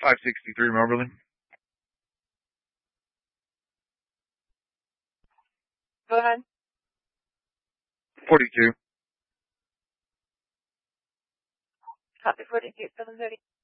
563 Moberly. Go ahead. 42. Copy 42, 730.